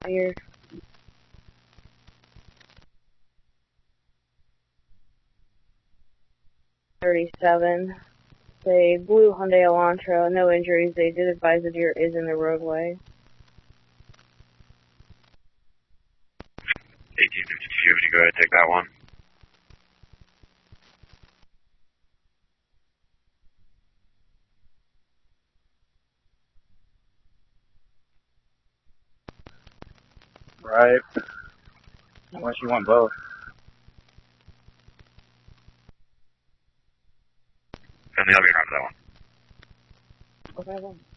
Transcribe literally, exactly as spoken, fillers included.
Here. thirty-seven. They blue Hyundai Elantra, no injuries. They did advise the deer is in the roadway. eighteen fifty-two, would you go ahead and take that one? Right. Unless you want both. And the other one for that one. Okay, well.